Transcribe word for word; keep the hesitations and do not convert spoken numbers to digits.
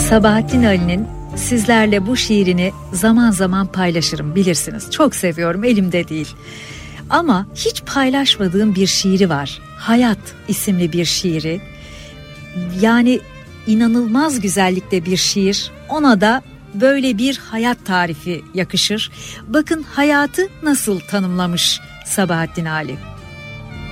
Sabahattin Ali'nin sizlerle bu şiirini zaman zaman paylaşırım, bilirsiniz. Çok seviyorum, elimde değil. Ama hiç paylaşmadığım bir şiiri var. Hayat isimli bir şiiri. Yani inanılmaz güzellikte bir şiir. Ona da böyle bir hayat tarifi yakışır. Bakın hayatı nasıl tanımlamış Sabahattin Ali.